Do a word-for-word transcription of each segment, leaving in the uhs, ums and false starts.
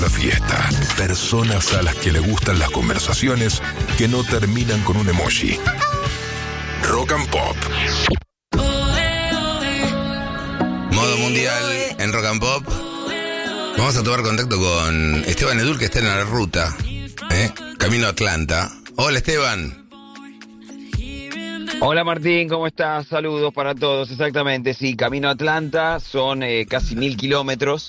nuestra fiesta. Personas a las que le gustan las conversaciones que no terminan con un emoji. Rock and Pop. Modo mundial en Rock and Pop. Vamos a tomar contacto con Esteban Edul, que está en la ruta, ¿eh? Camino a Atlanta. Hola, Esteban. Hola Martín, ¿cómo estás? Saludos para todos, exactamente, sí, camino a Atlanta, son eh, casi mil kilómetros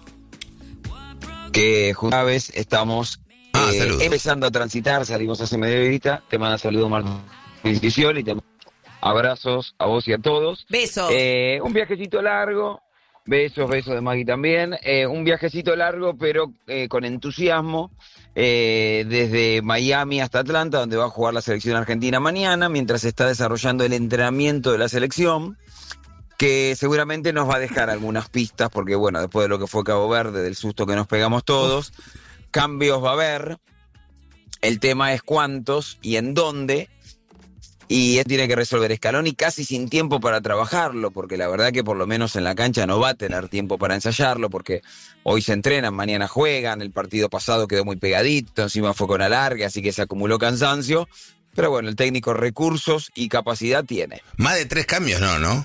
que una vez estamos ah, eh, empezando a transitar, salimos hace media horita, te manda saludos Martín Scioli, te mando abrazos a vos y a todos. Besos. Eh, un viajecito largo, besos, besos de Maggie también, eh, un viajecito largo pero eh, con entusiasmo. Eh, desde Miami hasta Atlanta, donde va a jugar la selección argentina mañana, mientras se está desarrollando el entrenamiento de la selección, que seguramente nos va a dejar algunas pistas, porque bueno, después de lo que fue Cabo Verde, del susto que nos pegamos todos, cambios va a haber, el tema es cuántos y en dónde, y él tiene que resolver Scaloni casi sin tiempo para trabajarlo, porque la verdad que por lo menos en la cancha no va a tener tiempo para ensayarlo, porque hoy se entrenan, mañana juegan, el partido pasado quedó muy pegadito, encima fue con alargue, así que se acumuló cansancio, pero bueno, el técnico recursos y capacidad tiene. Más de tres cambios no, ¿no?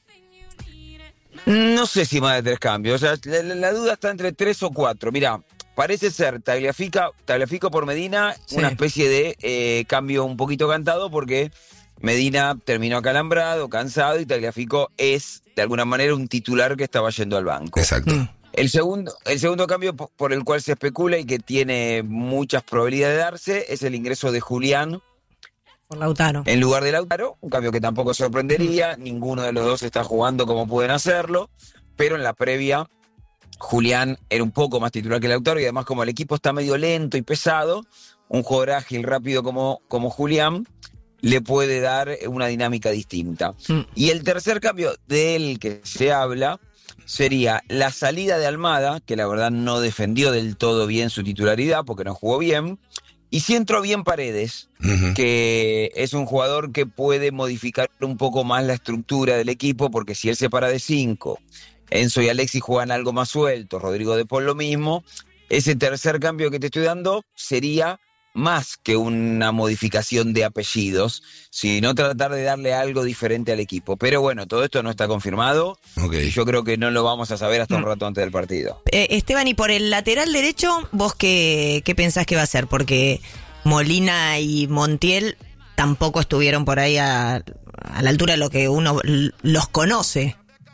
No sé si más de tres cambios, o sea, la, la duda está entre tres o cuatro, mirá. Parece ser Tagliafico, Tagliafico por Medina, sí. Una especie de eh, cambio un poquito cantado porque Medina terminó acalambrado, cansado y Tagliafico es de alguna manera un titular que estaba yendo al banco. Exacto. Mm. El segundo, el segundo cambio por el cual se especula y que tiene muchas probabilidades de darse es el ingreso de Julián por Lautaro. En lugar de Lautaro, un cambio que tampoco sorprendería, mm. ninguno de los dos está jugando como pueden hacerlo, pero en la previa Julián era un poco más titular que Lautaro y además como el equipo está medio lento y pesado, un jugador ágil, rápido como, como Julián le puede dar una dinámica distinta. Mm. Y el tercer cambio del que se habla sería la salida de Almada, que la verdad no defendió del todo bien su titularidad porque no jugó bien, y sí entró bien Paredes, uh-huh. que es un jugador que puede modificar un poco más la estructura del equipo porque si él se para de cinco... Enzo y Alexis juegan algo más suelto, Rodrigo de Paul lo mismo, ese tercer cambio que te estoy dando sería más que una modificación de apellidos, sino tratar de darle algo diferente al equipo. Pero bueno, todo esto no está confirmado, okay. Y yo creo que no lo vamos a saber hasta un rato antes del partido. Eh, Esteban, y por el lateral derecho, ¿vos qué, qué pensás que va a ser? Porque Molina y Montiel tampoco estuvieron por ahí a, a la altura de lo que uno los conoce.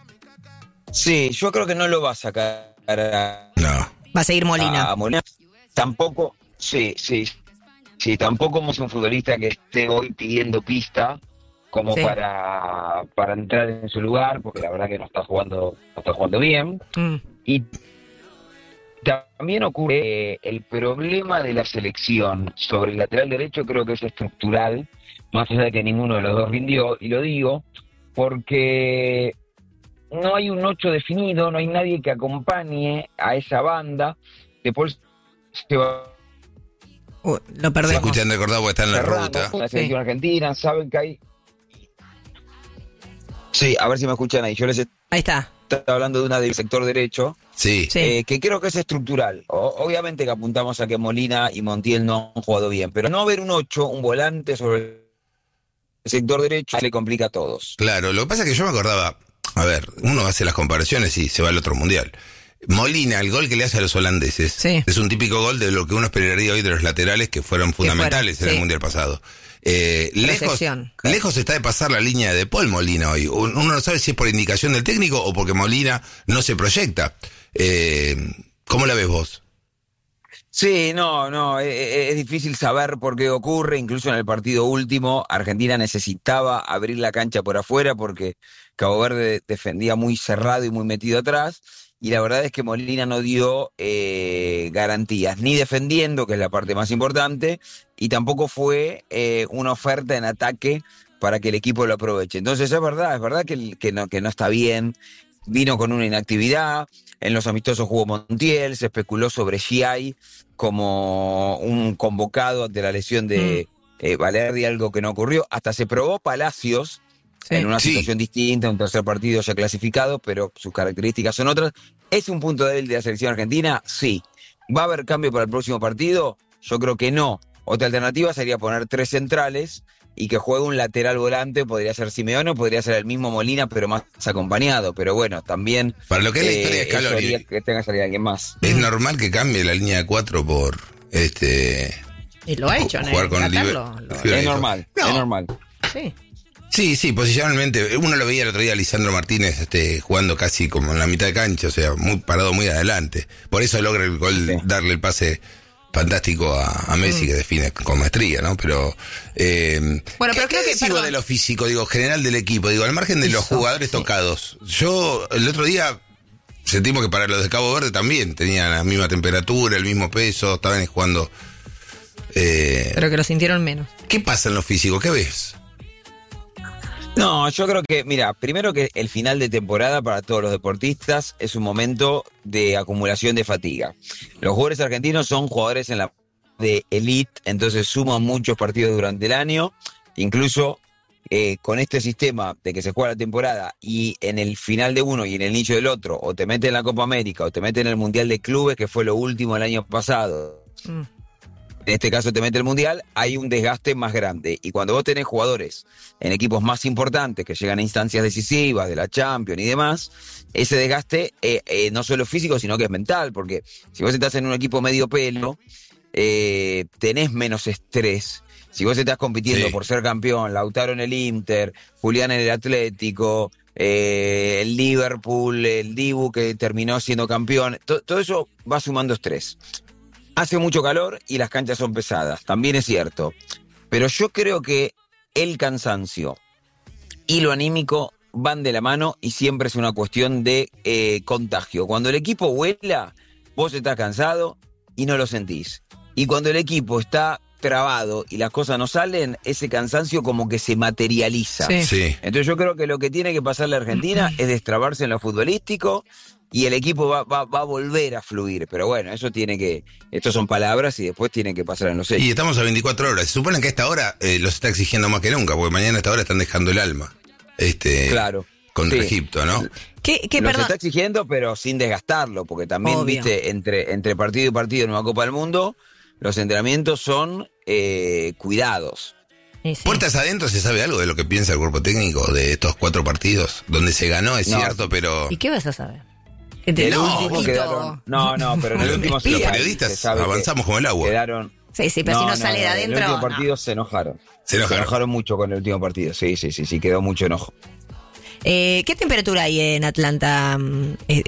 Sí, yo creo que no lo va a sacar a... No. Va a seguir Molina. A Molina. Tampoco, sí, sí, sí, tampoco es un futbolista que esté hoy pidiendo pista como sí. para, para entrar en su lugar, porque la verdad que no está jugando, no está jugando bien. Mm. Y también ocurre eh, el problema de la selección sobre el lateral derecho, creo que es estructural, más allá de que ninguno de los dos rindió, y lo digo porque no hay un ocho definido, no hay nadie que acompañe a esa banda. Después se va... Uh, lo perdemos. Se escuchan de acordado porque está en la Cerrando, ruta. La selección sí. argentina, saben que hay... Sí, a ver si me escuchan ahí. Yo les ahí está. estaba hablando de una del sector derecho. Sí. sí. Eh, que creo que es estructural. O, obviamente que apuntamos a que Molina y Montiel no han jugado bien, pero no haber un ocho, un volante sobre el sector derecho, le complica a todos. Claro, lo que pasa es que yo me acordaba... A ver, uno hace las comparaciones y se va al otro mundial. Molina, el gol que le hace a los holandeses, sí. es un típico gol de lo que uno esperaría hoy de los laterales que fueron fundamentales fuera, en sí. el mundial pasado. Eh, lejos, lejos está de pasar la línea de Paul Molina hoy. Uno no sabe si es por indicación del técnico o porque Molina no se proyecta. Eh, ¿Cómo la ves vos? Sí, no, no, es, es difícil saber por qué ocurre, incluso en el partido último, Argentina necesitaba abrir la cancha por afuera porque Cabo Verde defendía muy cerrado y muy metido atrás, y la verdad es que Molina no dio eh, garantías, ni defendiendo, que es la parte más importante, y tampoco fue eh, una oferta en ataque para que el equipo lo aproveche. Entonces es verdad, es verdad que, que, no, que no está bien, vino con una inactividad, en los amistosos jugó Montiel, se especuló sobre Giai como un convocado ante la lesión de mm. eh, Valerdi, algo que no ocurrió, hasta se probó Palacios, sí. en una sí. situación distinta, un tercer partido ya clasificado, pero sus características son otras. ¿Es un punto débil de la selección argentina? Sí. ¿Va a haber cambio para el próximo partido? Yo creo que no. Otra alternativa sería poner tres centrales y que juegue un lateral volante, podría ser Simeone o podría ser el mismo Molina, pero más acompañado. Pero bueno, también... Para lo que es la historia de Scaloni, que tenga que salir alguien más. Es normal que cambie la línea de cuatro por... este Y lo ha hecho, ¿no? Jugar con Qatar Liber- lo- lo- Es normal, No. es normal. Sí. Sí, sí, posicionalmente. Uno lo veía el otro día a Lisandro Martínez este, jugando casi como en la mitad de cancha, o sea, muy parado muy adelante. Por eso logra el gol, Sí. darle el pase fantástico a, a Messi, Mm. que define con maestría, ¿no? Pero... Eh, Bueno, ¿qué- pero creo qué que, decimos perdón. de lo físico, digo, general del equipo? Digo, al margen de los Eso, jugadores sí. tocados. Yo, el otro día... Sentimos que para los de Cabo Verde también tenían la misma temperatura, el mismo peso, estaban jugando... Eh, Pero que lo sintieron menos. ¿Qué pasa en lo físico? ¿Qué ves? No, yo creo que, mira, primero que el final de temporada para todos los deportistas es un momento de acumulación de fatiga. Los jugadores argentinos son jugadores en la de elite, entonces suman muchos partidos durante el año, incluso eh, con este sistema de que se juega la temporada y en el final de uno y en el inicio del otro, o te meten en la Copa América o te meten en el Mundial de Clubes, que fue lo último el año pasado. Mm. En este caso te mete el Mundial, hay un desgaste más grande. Y cuando vos tenés jugadores en equipos más importantes que llegan a instancias decisivas de la Champions y demás, ese desgaste eh, eh, no solo es físico, sino que es mental. Porque si vos estás en un equipo medio pelo, eh, tenés menos estrés. Si vos estás compitiendo Sí. por ser campeón, Lautaro en el Inter, Julián en el Atlético, eh, el Liverpool, el Dibu que terminó siendo campeón, to- todo eso va sumando estrés. Hace mucho calor y las canchas son pesadas, también es cierto. Pero yo creo que el cansancio y lo anímico van de la mano y siempre es una cuestión de eh, contagio. Cuando el equipo vuela, vos estás cansado y no lo sentís. Y cuando el equipo está trabado y las cosas no salen, ese cansancio como que se materializa. Sí. Sí. Entonces yo creo que lo que tiene que pasar la Argentina es destrabarse en lo futbolístico y el equipo va, va, va a volver a fluir. Pero bueno, eso tiene que... Estos son palabras y después tienen que pasar en los Y hechos. estamos a veinticuatro horas. Se supone que a esta hora eh, los está exigiendo más que nunca, porque mañana a esta hora están dejando el alma. Este, Claro. Contra Sí. Egipto, ¿no? ¿Qué, qué, Los perdón? está exigiendo, pero sin desgastarlo, porque también, Obvio. viste, entre, entre partido y partido en una Copa del Mundo, los entrenamientos son eh, cuidados. Sí, sí. Puertas adentro, ¿se sabe algo de lo que piensa el cuerpo técnico de estos cuatro partidos? Donde se ganó, es No. cierto, pero... ¿Y qué vas a saber? Que te El no, último poquito. quedaron. No, no, pero en el Los último se Los espías. sabe- periodistas se sabe que avanzamos como el agua. Quedaron. Sí, sí, pero si no sale de En adentro. el último no. partido se enojaron. Se enojaron. Se enojaron mucho con el último partido. Sí, sí, sí, sí, quedó mucho enojo. Eh, ¿Qué temperatura hay en Atlanta? mm, eh,